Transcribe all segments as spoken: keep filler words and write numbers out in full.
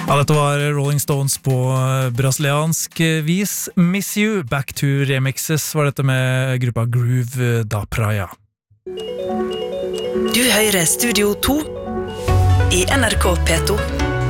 Ja, dette var Rolling Stones på brasiliansk vis. Miss You, Back to Remixes var dette med gruppa Groove da Praia. Du hører Studio to i N R K P to.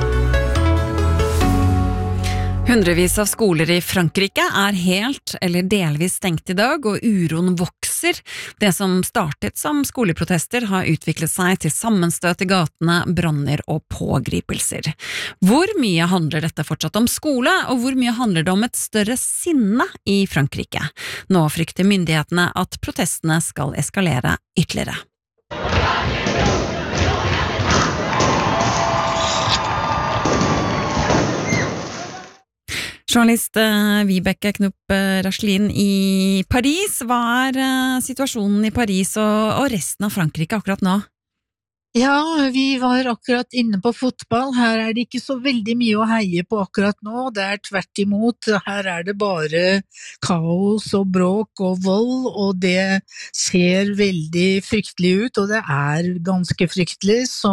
Hundrevis av skoler i Frankrike er helt eller delvis stengt i dag, og uroen vokser. Det som startet som skoleprotester har utviklet seg til sammenstøt i gatene, branner og pågripelser. Hvor mye handler dette fortsatt om skole, og hvor mye handler det om et større sinne i Frankrike? Nå frykter myndighetene at protestene skal eskalere ytterligere. Journalist Vibeke Knupp Raslin i Paris. Hva er situasjonen i Paris og resten av Frankrike akkurat nå? Ja, vi var akkurat inne på fotball. Her er det ikke så veldig mye å heie på akkurat nå. Det er tvert imot. Her er det bare kaos og bråk og vold, og det ser veldig fryktelig ut, og det er ganske fryktelig. Så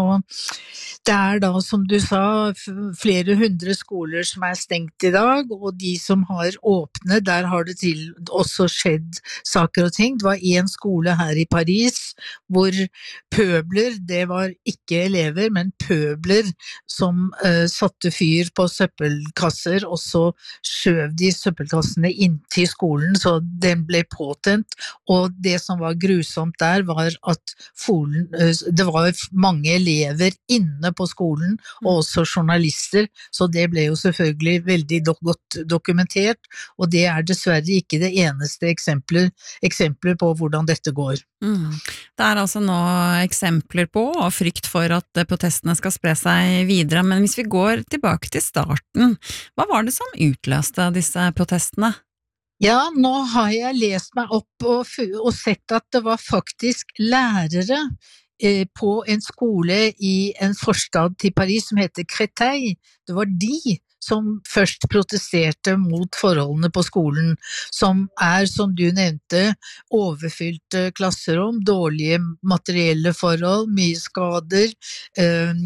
det er da, som du sa, flere hundre skoler som er stengt i dag, og de som har åpnet, der har det til også skjedd saker og ting. Det var en skole her i Paris hvor pøbler, det var ikke elever, men pøbler som uh, satte fyr på søppelkasser, og så skjøv de søppelkassene inn til skolen, så den ble påtent. Og det som var grusomt der var at folen, uh, det var mange elever inne på skolen, og også journalister, så det ble jo selvfølgelig veldig do- godt dokumentert, og det er dessverre ikke det eneste eksempler, eksempler på hvordan dette går. Mm. Det er altså nå eksempler på og frykt for at protestene skal spre seg videre, men hvis vi går tilbake til starten, hva var det som utløste disse protestene? Ja, nå har jeg lest meg opp og, og sett at det var faktisk lærere eh, på en skole i en forstad til Paris som heter Créteil. Det var de som først protesterte mot forholdene på skolen, som er, som du nevnte, overfylte klasserom, dårlige materielle forhold, mye skader, øh,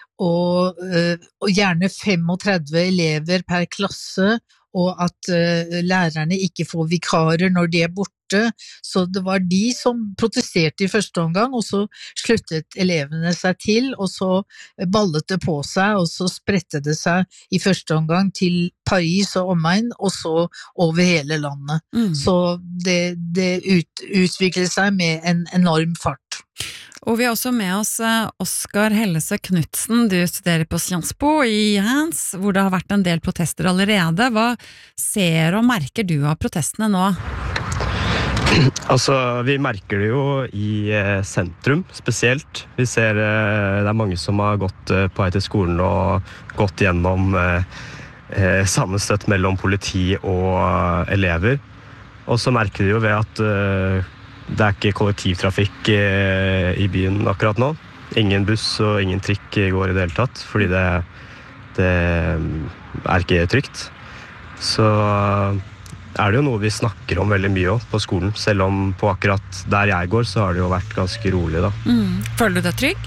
og, øh, og gjerne femogtredve elever per klasse, og at uh, lærerne ikke får vikarer når de er borte, så det var de som protesterte i første omgang, og så sluttet elevene seg til, og så ballet det på seg, og så spredte det seg i første omgang til Paris og omegn, og så over hele landet. Mm. Så det, det ut, utviklet seg med en enorm fart. Og vi har også med oss Oskar Hellesø Knudsen, du studerer på Sciences Po i Reims, hvor det har vært en del protester allerede. Hva ser og merker du av protestene nå? Altså, vi merker det jo i eh, sentrum spesielt. Vi ser eh, det er mange som har gått eh, på vei til skolen og gått gjennom eh, eh, sammenstøtt mellom politi og eh, elever. Og så merker vi jo ved at eh, det er ikke kollektivtrafikk eh, i byen akkurat nå. Ingen buss og ingen trikk går i det hele tatt, fordi det, det er ikke trygt. Så er det jo noe vi snakker om veldig mye også på skolen, selv om på akkurat der jeg går så har det jo vært ganske rolig da. Mm. Føler du deg trygg?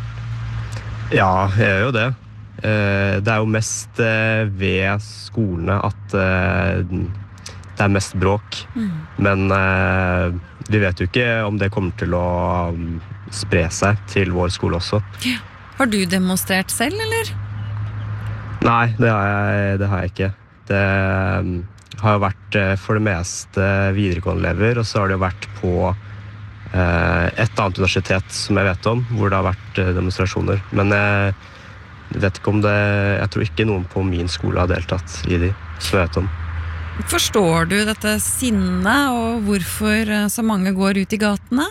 Ja, jeg gjør jo det. Eh, det er jo mest eh, ved skolene at eh, det er mest bråk, mm. men eh, vi vet jo ikke om det kommer til å spre seg til vår skole også. Ja. Har du demonstrert selv, eller? Nei, det har jeg, det har jeg ikke. Det um, har jo vært uh, for det meste videregående elever, og så har det jo vært på uh, et annet universitet som jeg vet om, hvor det har vært uh, demonstrasjoner. Men jeg vet ikke om det, jeg tror ikke noen på min skole har deltatt i de, som jeg vet om. Forstår du dette sinnet, og hvorfor så mange går ut i gatene?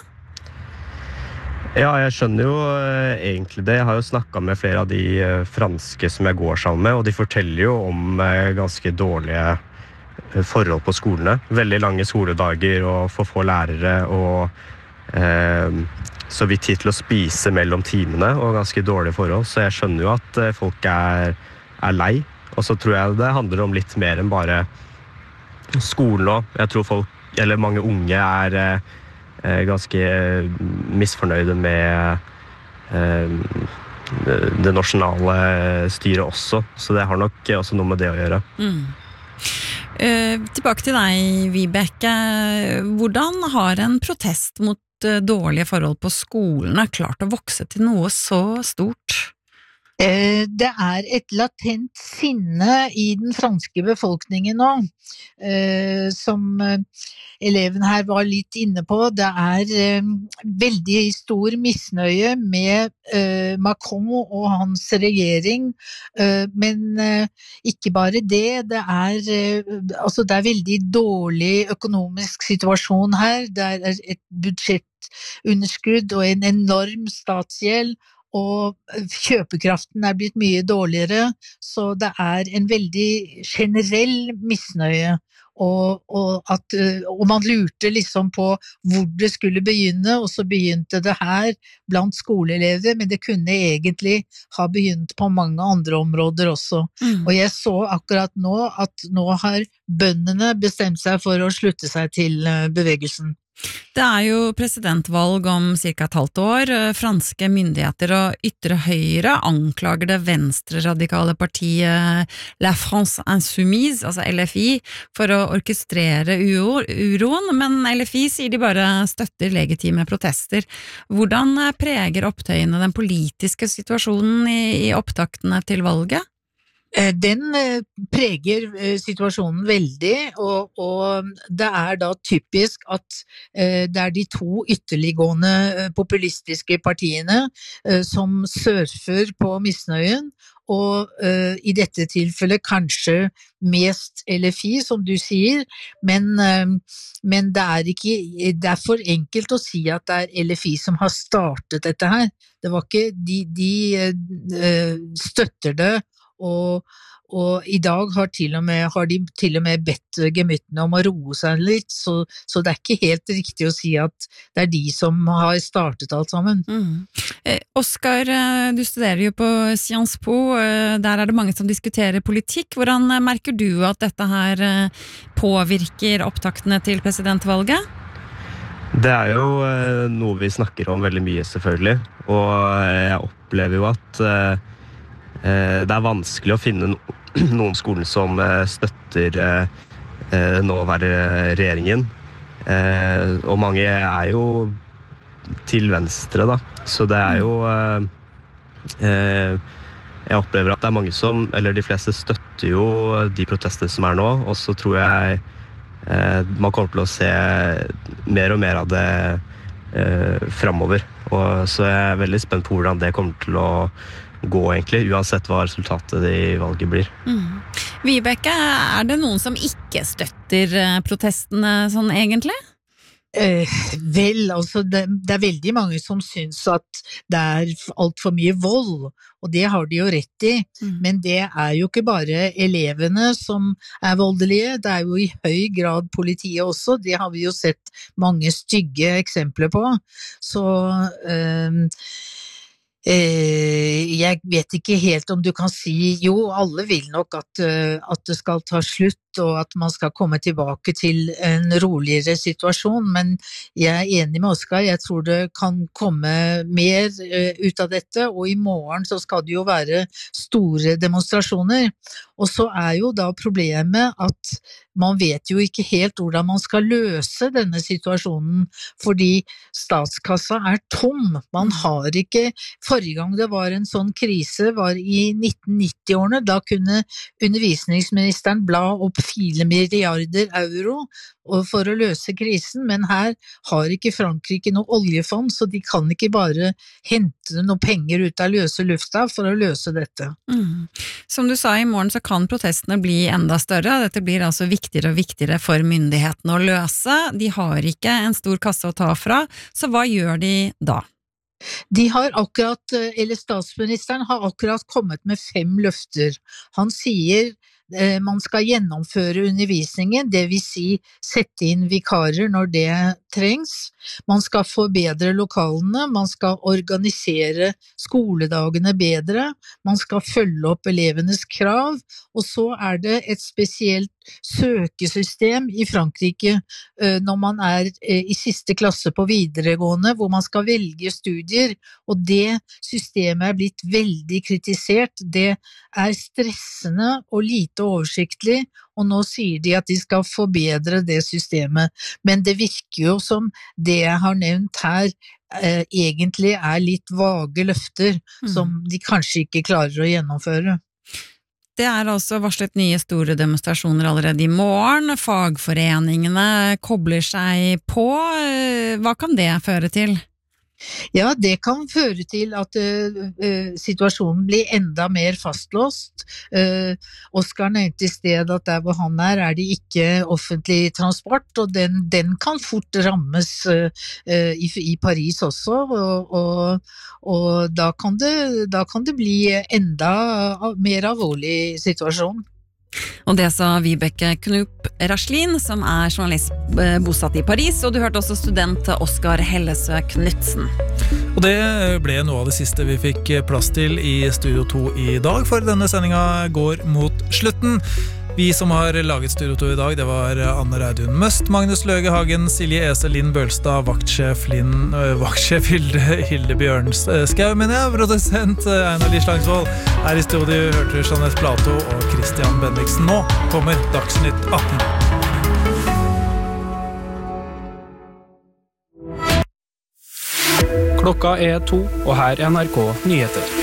Ja, jeg skjønner jo eh, egentlig det. Jeg har jo snakket med flere av de eh, franske som jeg går sammen med, og de forteller jo om eh, ganske dårlige eh, forhold på skolene. Veldig lange skoledager og for få lærere, og eh, så vidt tid til å spise mellom timene, og ganske dårlige forhold. Så jeg skjønner jo at eh, folk er, er lei, og så tror jeg det handler om litt mer enn bare skolen også. Jeg tror folk, eller mange unge er eh, ganske misfornøyde med eh, det nasjonale styret også, så det har nok også noe med det å gjøre. Mm. Uh, tilbake til deg, Vibeke. Hvordan har en protest mot uh, dårlige forhold på skolene klart å vokse til noe så stort? Det er et latent sinne i den franske befolkningen nå, som eleven her var litt inne på. Det er veldig stor misnøye med Macron og hans regjering, men ikke bare det. Det er, altså det er veldig dårlig økonomisk situasjon her. Det er et budsjettunderskudd og en enorm statsgjeld, og kjøpekraften er blitt mye dårligere, så det er en veldig generell misnøye, og, og, at, og man lurte liksom på hvor det skulle begynne, og så begynte det her blant skoleelever, men det kunne egentlig ha begynt på mange andre områder også. Mm. Og jeg så akkurat nå at nå har bøndene bestemt seg for å slutte seg til bevegelsen. Det er jo presidentvalg om cirka et halvt år. Franske myndigheter og ytre høyre anklager det venstre-radikale partiet La France Insoumise, altså L F I, for å orkestrere uroen, men L F I sier de bare støtter legitime protester. Hvordan preger opptøyene den politiske situasjonen i, i opptaktene til valget? Den preger situasjonen veldig, og, og det er da typisk at det er de to ytterliggående populistiske partiene som surfer på misnøyen, og i dette tilfellet kanskje mest L F I, som du sier, men, men det er ikke, det er for enkelt å si at det er L F I som har startet dette her. Det var ikke, de, de støtter det, Og, og i dag har, til og med, har de til og med bedt gemyttene om å roe seg litt, så, så det er ikke helt riktig å si at det er de som har startet alt sammen. Mm. Eh, Oskar, du studerer jo på Sciences Po, der er det mange som diskuterer politikk. Hvordan merker du at dette her påvirker opptaktene til presidentvalget? Det er jo noe vi snakker om veldig mye selvfølgelig, og jeg opplever jo at det er vanskelig å finne noen skoler som støtter nåværende regjeringen, og mange er jo til venstre da, så det er jo jeg opplever at det er mange som, eller de fleste støtter jo de protestene som er nå, og så tror jeg man kommer til å se mer og mer av det fremover, og så er jeg veldig spent på hvordan det kommer til å gå egentlig, uansett hva resultatet i valget blir. Mm. Vibeke, er det noen som ikke støtter protestene sånn egentlig? Eh, vel, altså det, det er veldig mange som synes at det er alt for mye vold, og det har de jo rett i, mm. men det er jo ikke bare elevene som er voldelige, det er jo i høy grad politiet også, det har vi jo sett mange stygge eksempler på, så eh, jeg vet ikke helt om du kan si, jo, alle vil nok at, at det skal ta slutt, og at man skal komme tilbake til en roligere situasjon, men jeg er enig med Oskar, jeg tror det kan komme mer ut av dette, og i morgen så skal det jo være store demonstrasjoner, og så er jo da problemet at man vet jo ikke helt hvordan man skal løse denne situasjonen, fordi statskassa er tom, man har ikke, forrige gang det var en sånn krise var i nitten nitti-årene, da kunne undervisningsministeren bla opp fire milliarder euro for å løse krisen, men her har ikke Frankrike noe oljefond, så de kan ikke bare hente noe penger ut av løse lufta for å løse dette. Mm. Som du sa, i morgen så kan protestene bli enda større, dette blir altså viktigere og viktigere for myndighetene å løse, de har ikke en stor kasse å ta fra, så hva gjør de da? De har akkurat, eller statsministeren har akkurat kommet med fem løfter. Han sier man skal gjennomføre undervisningen, det vil si sette inn vikarer når det trengs. Man skal forbedre lokalene, man skal organisere skoledagene bedre, man skal følge opp elevenes krav, og så er det et spesielt søkesystem i Frankrike når man er i siste klasse på videregående, hvor man skal velge studier, og det systemet er blitt veldig kritisert. Det er stressende og lite oversiktlig, og nå sier de at de skal forbedre det systemet. Men det virker jo som det jeg har nevnt her, eh, egentlig er litt vage løfter, mm. som de kanskje ikke klarer å gjennomføre. Det er altså varslet nye store demonstrasjoner allerede i morgen. Fagforeningene kobler seg på. Hva kan det føre til? Ja, det kan føre til at uh, situasjonen blir enda mer fastlåst. Uh, Oskar nevnte i sted at der hvor han er, er det ikke offentlig transport, og den, den kan fort rammes uh, uh, i, i Paris også, og, og, og da, kan det, da kan det bli enda mer alvorlig situasjon. Og det sa Vibeke Knup Raslin, som er journalist bosatt i Paris, og du hørte også student Oskar Hellesø Knudsen. Og det ble noe av det siste vi fikk plass til i Studio to i dag, for denne sendingen går mot slutten. Vi som har laget Studio to i dag, det var Anne Reidun Møst, Magnus Løge Hagen, Silje Ese, Linn Bølstad, vaktsjef, Linn, øh, vaktsjef Hilde, Hilde Bjørns Skau, men jeg, produsent Einar Lislangsvold. Her i studio hørte du Jeanette Plato og Christian Bendiksen. Nå kommer Dagsnytt atten. Klokka er to, og her er N R K Nyheter.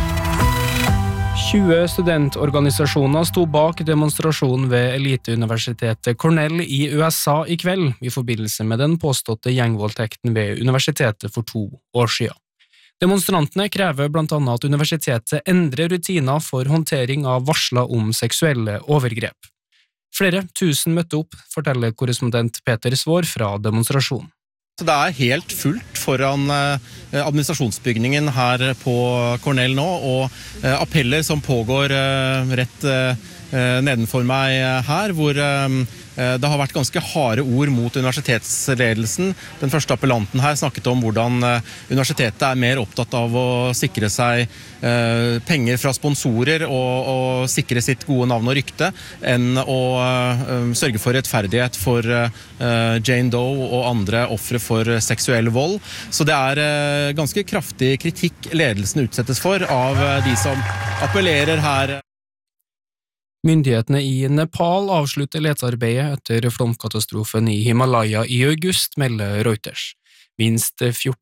tjue studentorganisasjoner sto bak demonstrasjonen ved eliteuniversitetet Cornell i U S A i kveld i forbindelse med den påståtte gjengvoldtekten ved universitetet for to år siden. Demonstrantene krever blant annet at universitetet endrer rutiner for håndtering av varsler om seksuelle overgrep. Flere tusen møtte opp, forteller korrespondent Peter Svår fra demonstrasjonen. Det er helt fullt foran administrasjonsbygningen her på Cornell nå, og appeller som pågår rett nedenfor meg her, hvor det har vært ganske harde ord mot universitetsledelsen. Den første appellanten her snakket om hvordan universitetet er mer opptatt av å sikre seg penger fra sponsorer og, og sikre sitt gode navn og rykte, enn å sørge for rettferdighet for Jane Doe og andre ofre for seksuell vold. Så det er ganske kraftig kritikk ledelsen utsettes for av de som appellerer her. Myndighetene i Nepal avslutter letearbeidet etter flomkatastrofen i Himalaya i august, melder Reuters. Minst fjorten